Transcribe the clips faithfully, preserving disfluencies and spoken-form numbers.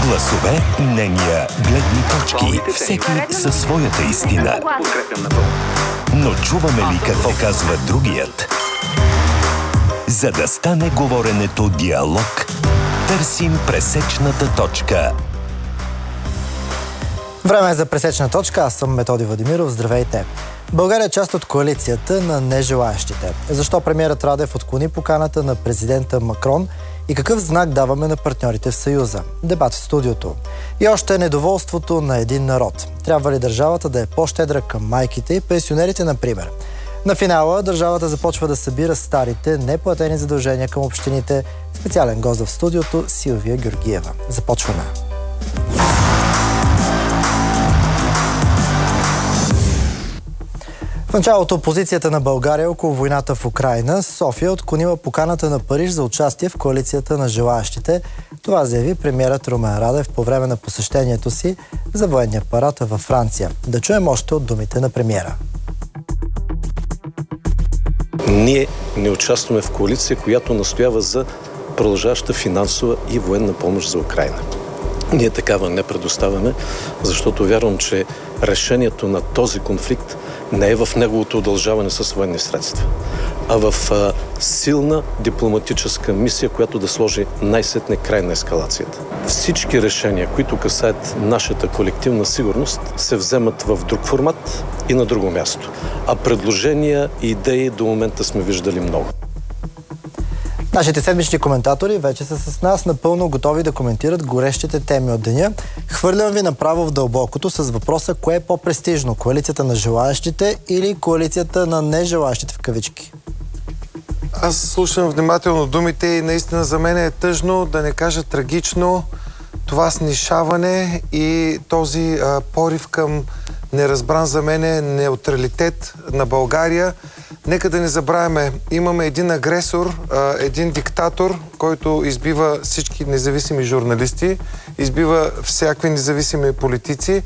Гласове, мнения, гледни точки, всеки със своята истина. Но чуваме ли какво казва другият? За да стане говоренето диалог, търсим пресечната точка. Време е за пресечна точка. Аз съм Методи Владимиров. Здравейте! България е част от коалицията на нежелаещите. Защо премиерът Радев отклони поканата на президента Макрон и какъв знак даваме на партньорите в Съюза? Дебат в студиото. И още недоволството на един народ. Трябва ли държавата да е по-щедра към майките и пенсионерите, например? На финала държавата започва да събира старите неплатени задължения към общините. Специален гост в студиото Силвия Георгиева. Започваме. В началото опозицията на България около войната в Украйна, София отклонила поканата на Париж за участие в коалицията на желаещите. Това заяви премиерът Румен Радев по време на посещението си за военния парад във Франция. Да чуем още от думите на премиера. Ние не участваме в коалиция, която настоява за продължаваща финансова и военна помощ за Украйна. Ние такава не предоставяме, защото вярвам, че решението на този конфликт не е в неговото удължаване с военни средства, а в а, силна дипломатическа мисия, която да сложи най-сетне край на ескалацията. Всички решения, които касаят нашата колективна сигурност, се вземат в друг формат и на друго място. А предложения и идеи до момента сме виждали много. Нашите седмични коментатори вече са с нас, напълно готови да коментират горещите теми от деня. Хвърлям ви направо в дълбокото с въпроса: кое е по-престижно? Коалицията на желаещите или коалицията на нежелаещите в кавички? Аз слушам внимателно думите и наистина за мен е тъжно, да не кажа трагично, това снишаване и този а, порив към неразбран за мен неутралитет на България. Нека да не забравяме, имаме един агресор, един диктатор, който избива всички независими журналисти, избива всякакви независими политици,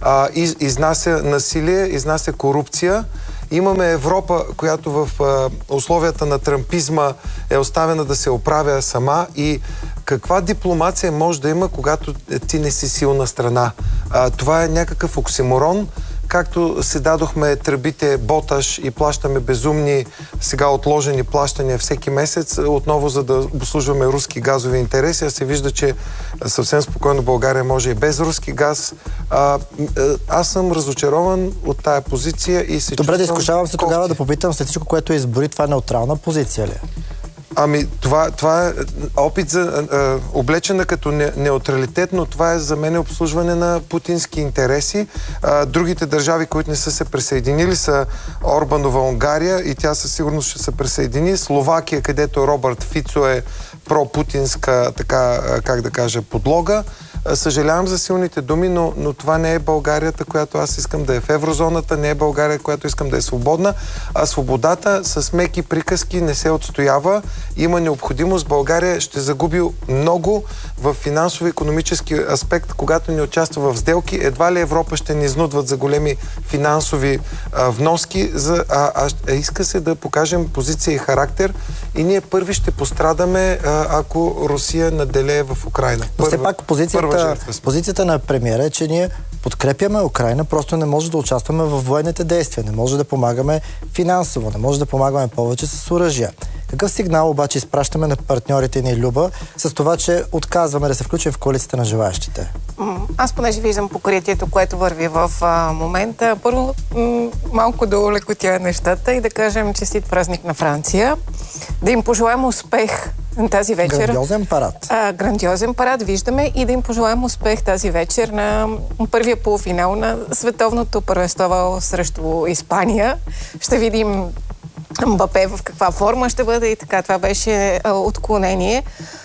изнася насилие, изнася корупция. Имаме Европа, която в условията на трампизма е оставена да се оправя сама, и каква дипломация може да има, когато ти не си силна страна? Това е някакъв оксиморон. Както се дадохме тръбите боташ и плащаме безумни сега отложени плащания всеки месец, отново за да обслужваме руски газови интереси, а се вижда, че съвсем спокойно България може и без руски газ. А, аз съм разочарован от тая позиция и се Добре, да изкушавам се тогава да попитам, след всичко, което избори, това е неутрална позиция ли? Ами, това, това е опит за а, облечена като не, неутралитет, но това е за мен обслужване на путински интереси. А, другите държави, които не са се присъединили, са Орбанова Унгария, и тя със сигурност ще се присъедини. Словакия, където Робърт Фицо е пропутинска, така, как да кажа, подлога. Съжалявам за силните думи, но, но това не е Българията, която аз искам да е в еврозоната, не е България, която искам да е свободна, а свободата с меки приказки не се отстоява. Има необходимост. България ще загуби много в финансово-икономически аспект, когато не участва в сделки. Едва ли Европа ще ни изнудват за големи финансови а, вноски, за, а, а иска се да покажем позиция и характер, и ние първи ще пострадаме, а, ако Русия наделее в Украйна. Но все пак позицията Позицията на премиера е, че ние подкрепяме Украйна, просто не може да участваме в военните действия, не може да помагаме финансово, не може да помагаме повече с оръжия. Какъв сигнал обаче изпращаме на партньорите ни, Люба, с това, че отказваме да се включим в коалицията на желаещите? Аз понеже виждам покритието, което върви в а, момента, първо малко да улекотя нещата и да кажем честит празник на Франция, да им пожелаем успех тази вечер. Грандиозен парад. А, грандиозен парад виждаме, и да им пожелаем успех тази вечер на първия полуфинал на световното първенство срещу Испания. Ще видим Мбапе в каква форма ще бъде и така. Това беше а, отклонение.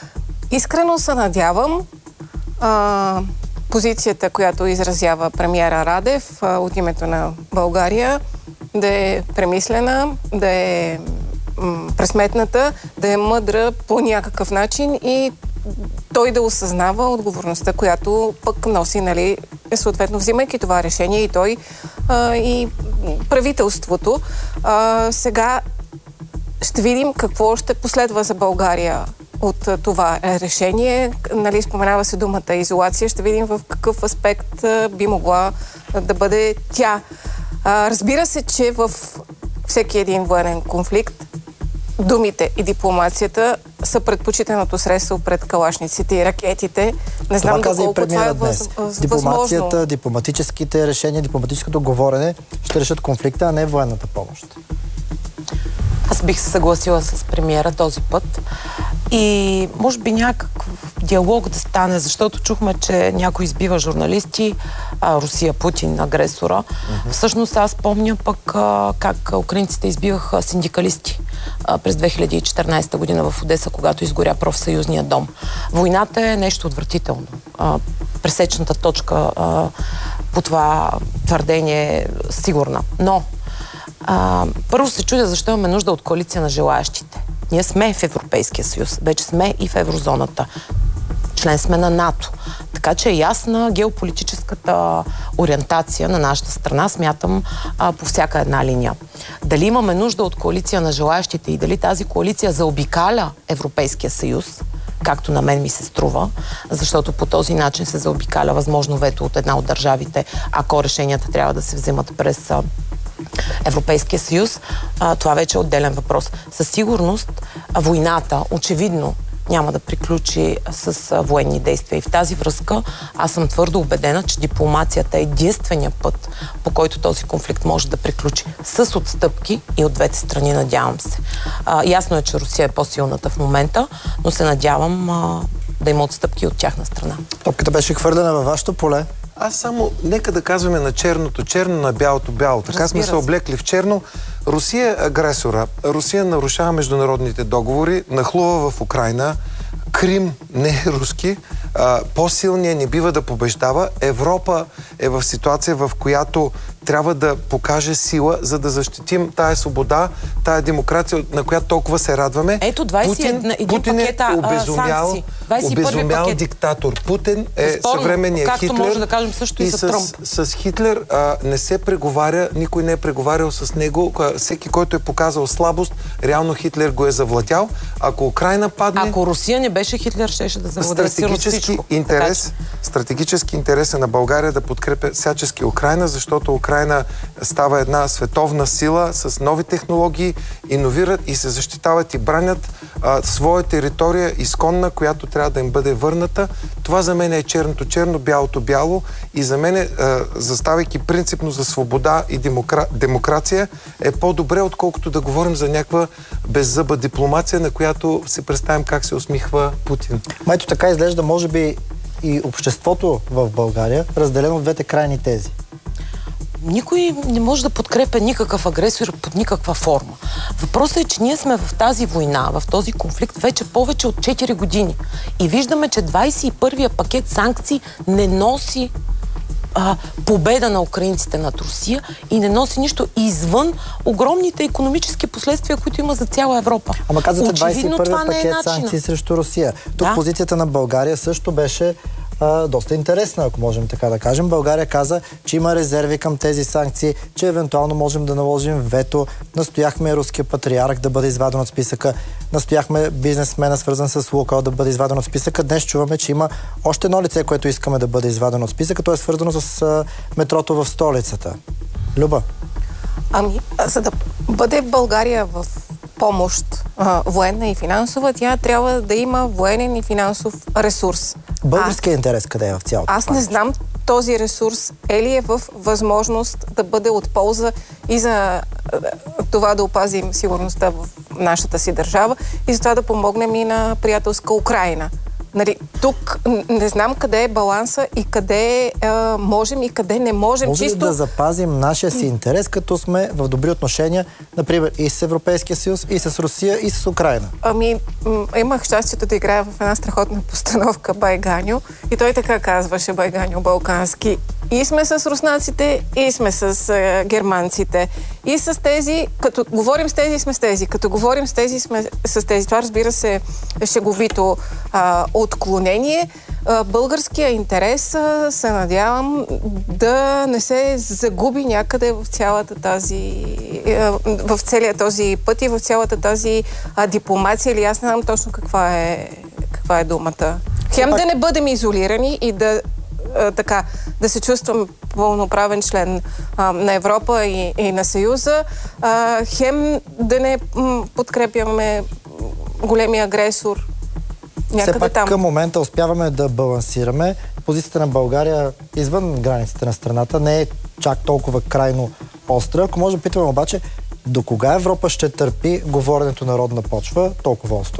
Искрено се надявам а, позицията, която изразява премиера Радев а, от името на България, да е премислена, да е пресметната, да е мъдра по някакъв начин и той да осъзнава отговорността, която пък носи, нали, е съответно взимайки това решение, и той, а, и правителството. А, сега ще видим какво ще последва за България от това решение. Нали, споменава се думата изолация. Ще видим в какъв аспект би могла да бъде тя. Разбира се, че в всеки един военен конфликт думите и дипломацията са предпочитаното средство пред калашниците и ракетите. Не знам доколко това е въз, въз, дипломацията, възможно. дипломатическите решения, дипломатическото говорене ще решат конфликта, а не военната помощ. Аз бих се съгласила с премиера този път и може би някакъв диалог да стане, защото чухме, че някой избива журналисти, а, Русия, Путин, агресора. Uh-huh. Всъщност аз помня пък а, как украинците избиваха синдикалисти а, през две хиляди и четиринадесета година в Одеса, когато изгоря профсъюзния дом. Войната е нещо отвратително. А, пресечната точка а, по това твърдение е сигурна. Но А, първо се чудя защо имаме нужда от коалиция на желаящите. Ние сме в Европейския съюз, вече сме и в еврозоната. Член сме на НАТО. Така че е ясна геополитическата ориентация на нашата страна, смятам, а, по всяка една линия. Дали имаме нужда от коалиция на желаящите и дали тази коалиция заобикаля Европейския съюз, както на мен ми се струва, защото по този начин се заобикаля възможно вето от една от държавите, ако решенията трябва да се вземат през Европейския съюз, а, това вече е отделен въпрос. Със сигурност войната, очевидно, няма да приключи с а, военни действия. И в тази връзка аз съм твърдо убедена, че дипломацията е единствения път, по който този конфликт може да приключи с отстъпки и от двете страни, надявам се. А, ясно е, че Русия е по-силната в момента, но се надявам а, да има отстъпки от тяхна страна. Топката беше хвърлена във вашето поле. Аз само, нека да казваме на черното черно, на бялото бяло. Така Разбира сме се се. облекли в черно. Русия е агресора. Русия нарушава международните договори, нахлува в Украйна. Крим не е руски. По-силният не бива да побеждава. Европа е в ситуация, в която трябва да покаже сила, за да защитим тая свобода, тая демокрация, на която толкова се радваме. Ето двадесет и един Путин, Путин е пакета, обезумял, санкции. двадесет и първи обезумял пакет. диктатор. Путин е Безспорно, съвременният както Хитлер. може да кажем също и, и с, за Тръмп. С, с Хитлер а, не се преговаря, никой не е преговарял с него. Всеки, който е показал слабост, реално Хитлер го е завладял. Ако Украйна падне... Ако Русия не беше Хитлер, щеше да завладее стратегически интерес, стратегически интерес е на България да подкрепя всячески Украйна, защото Украйна става една световна сила с нови технологии, иновират и се защитават и бранят а, своя територия изконна, която трябва да им бъде върната. Това за мен е черното черно, бялото бяло и за мен, е, заставайки принципно за свобода и демокра... демокрация, е по-добре, отколкото да говорим за някаква беззъба дипломация, на която се представим как се усмихва Путин. Майто така изглежда, може би, и обществото в България, разделено в двете крайни тези. Никой не може да подкрепя никакъв агресор под никаква форма. Въпросът е, че ние сме в тази война, в този конфликт вече повече от четири години. И виждаме, че двадесет и първия пакет санкции не носи а, победа на украинците над Русия и не носи нищо извън огромните икономически последствия, които има за цяла Европа. Ама казвате Очевидно, двадесет и първия това не е пакет начина. санкции срещу Русия. Тук Да. позицията на България също беше а, доста интересна, ако можем така да кажем. България каза, че има резерви към тези санкции, че евентуално можем да наложим вето. Настояхме руския патриарх да бъде изваден от списъка. Настояхме бизнесмена, свързан с Лукойл, да бъде изваден от списъка. Днес чуваме, че има още едно лице, което искаме да бъде извадено от списъка. То е свързано с а, метрото в столицата. Люба? Ами, за да бъде България в помощ а, военна и финансова, тя трябва да има военен и финансов ресурс. Българският интерес къде е в цялото? Аз не знам този ресурс е ли е в възможност да бъде от полза и за а, това да опазим сигурността в нашата си държава и за това да помогнем и на приятелска Украйна. Нали, тук не знам къде е баланса и къде а, можем и къде не можем. Може Чисто... ли да запазим нашия си интерес, като сме в добри отношения, например, и с Европейския съюз, и с Русия, и с Украйна? Ами, м- имах щастието да играя в една страхотна постановка Байганю и той така казваше Байганю балкански. И сме с руснаците, и сме с е, германците. И с тези, като говорим с тези, сме с тези. Като говорим с тези, сме с тези. Това, разбира се, е шеговито а, отклонение. българския интерес се надявам да не се загуби някъде в цялата тази, в целия този път и в цялата тази дипломация, или аз не знам точно каква е, каква е думата. Хем да не бъдем изолирани и да така, да се чувствам пълноправен член а, на Европа и, и на Съюза, а, хем да не м, подкрепяме големия агресор някъде все пак там. Към момента успяваме да балансираме. Позицията на България извън границите на страната не е чак толкова крайно остра. Ако може да питаме обаче, до кога Европа ще търпи говоренето на родна почва толкова остро?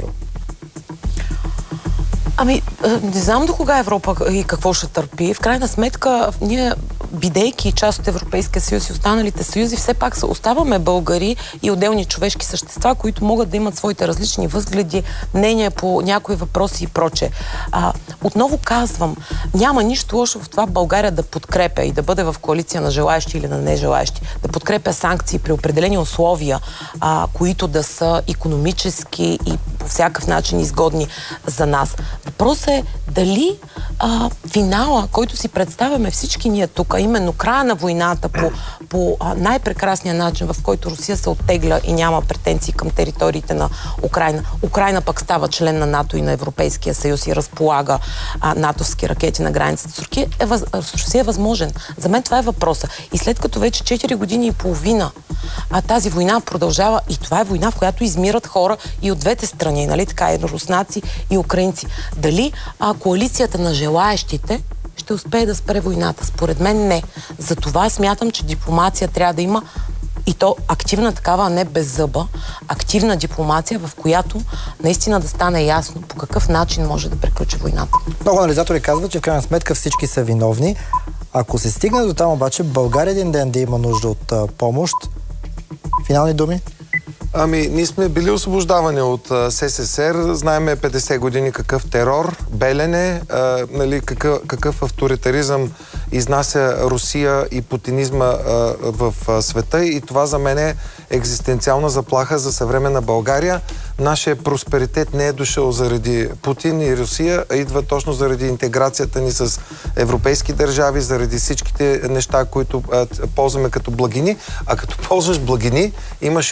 Ами, не знам до кога Европа и какво ще търпи. В крайна сметка, ние, бидейки част от Европейския съюз и останалите съюзи, все пак оставаме българи и отделни човешки същества, които могат да имат своите различни възгледи, мнения по някои въпроси и прочее. А, отново казвам, няма нищо лошо в това България да подкрепя и да бъде в коалиция на желаещи или на нежелаещи, да подкрепя санкции при определени условия, а, които да са икономически и по всякакъв начин изгодни за нас. Въпросът е дали а, финала, който си представяме всички ние тук, а именно края на войната по, по а, най-прекрасния начин, в който Русия се оттегля и няма претенции към териториите на Украйна. Украйна пък става член на НАТО и на Европейския съюз и разполага а, натовски ракети на границата с Русия, е, въз... Русия е възможен. За мен това е въпроса. И след като вече четири години и половина а, тази война продължава, и това е война, в която измират хора и от двете страни, нали така, и руснаци и украинци. Дали а, коалицията на желаещите ще успее да спре войната? Според мен не. Затова смятам, че дипломация трябва да има, и то активна такава, а не без зъба, активна дипломация, в която наистина да стане ясно по какъв начин може да приключи войната. Много анализатори казват, че в крайна сметка всички са виновни. Ако се стигне до там обаче, България един ден да има нужда от а, помощ. Финални думи? Ами, ние сме били освобождавани от а, СССР, знаеме петдесет години какъв терор, Белене, а, нали, какъв, какъв авторитаризъм изнася Русия и путинизма а, в а, света, и това за мен е екзистенциална заплаха за съвременна България. Нашия просперитет не е дошъл заради Путин и Русия, а идва точно заради интеграцията ни с европейски държави, заради всичките неща, които а, ползваме като благини. А като ползваш благини, имаш